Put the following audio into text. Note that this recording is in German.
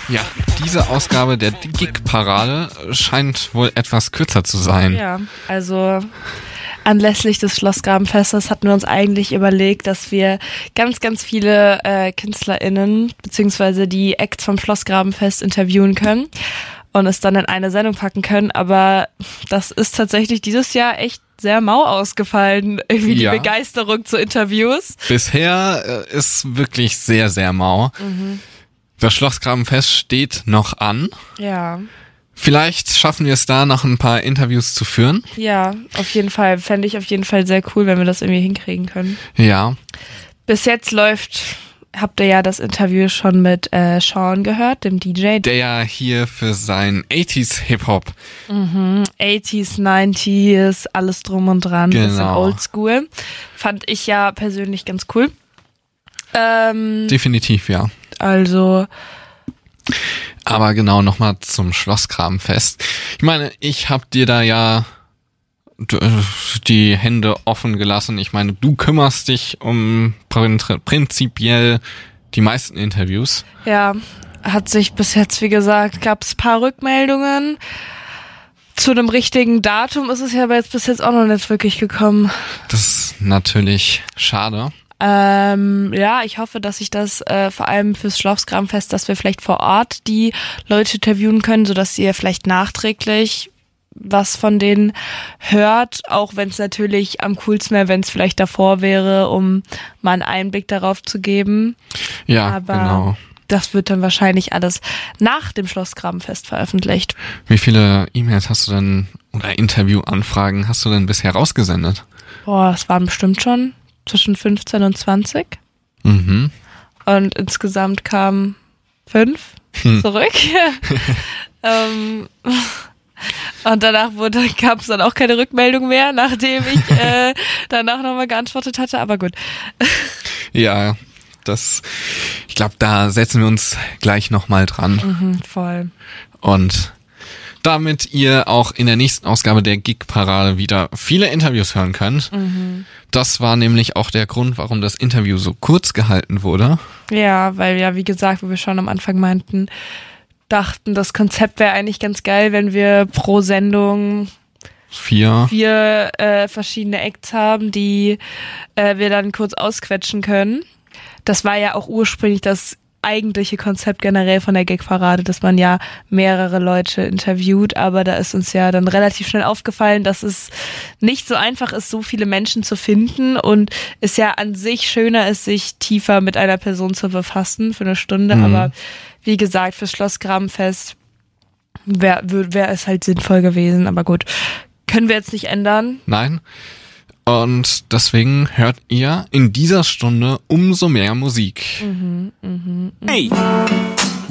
Ja, diese Ausgabe der Gig-Parade scheint wohl etwas kürzer zu sein. Ja, also anlässlich des Schlossgrabenfestes hatten wir uns eigentlich überlegt, dass wir ganz, ganz viele KünstlerInnen beziehungsweise die Acts vom Schlossgrabenfest interviewen können und es dann in eine Sendung packen können, aber das ist tatsächlich dieses Jahr echt sehr mau ausgefallen, irgendwie die Begeisterung zu Interviews. Bisher ist wirklich sehr, sehr mau. Das Schlossgrabenfest steht noch an. Ja. Vielleicht schaffen wir es da, noch ein paar Interviews zu führen. Ja, auf jeden Fall. Fände ich auf jeden Fall sehr cool, wenn wir das irgendwie hinkriegen können. Ja. Bis jetzt habt ihr ja das Interview schon mit Sean gehört, dem DJ. Der ja hier für sein 80s Hip-Hop. 80s, 90s, alles drum und dran. Genau. Bisschen oldschool. Fand ich ja persönlich ganz cool. Definitiv, ja. Also. Aber genau, nochmal zum Schlossgrabenfest. Ich meine, ich hab dir da ja die Hände offen gelassen. Ich meine, du kümmerst dich um prinzipiell die meisten Interviews. Ja, hat sich bis jetzt, wie gesagt, gab es ein paar Rückmeldungen. Zu einem richtigen Datum ist es ja aber jetzt bis jetzt auch noch nicht wirklich gekommen. Das ist natürlich schade. Ja, ich hoffe, dass ich das vor allem fürs Schlossgrabenfest, dass wir vielleicht vor Ort die Leute interviewen können, sodass ihr vielleicht nachträglich was von denen hört, auch wenn es natürlich am coolsten wäre, wenn es vielleicht davor wäre, um mal einen Einblick darauf zu geben. Ja, aber genau. Das wird dann wahrscheinlich alles nach dem Schlossgrabenfest veröffentlicht. Wie viele E-Mails hast du denn oder Interviewanfragen hast du denn bisher rausgesendet? Boah, es waren bestimmt schon zwischen 15 und 20. Und insgesamt kamen 5 zurück. Und danach gab es dann auch keine Rückmeldung mehr, nachdem ich danach nochmal geantwortet hatte, aber gut. Ja, ich glaube, da setzen wir uns gleich nochmal dran. Voll. Und damit ihr auch in der nächsten Ausgabe der Gig-Parade wieder viele Interviews hören könnt. Das war nämlich auch der Grund, warum das Interview so kurz gehalten wurde. Ja, weil ja, wie gesagt, wie wir schon am Anfang dachten, das Konzept wäre eigentlich ganz geil, wenn wir pro Sendung 4 verschiedene Acts haben, die wir dann kurz ausquetschen können. Das war ja auch ursprünglich das eigentliche Konzept generell von der Gig-Parade, dass man ja mehrere Leute interviewt, aber da ist uns ja dann relativ schnell aufgefallen, dass es nicht so einfach ist, so viele Menschen zu finden und es ja an sich schöner ist, sich tiefer mit einer Person zu befassen für eine Stunde, aber wie gesagt, fürs Schlossgrabenfest wäre es halt sinnvoll gewesen, aber gut, können wir jetzt nicht ändern. Nein. Und deswegen hört ihr in dieser Stunde umso mehr Musik. Hey!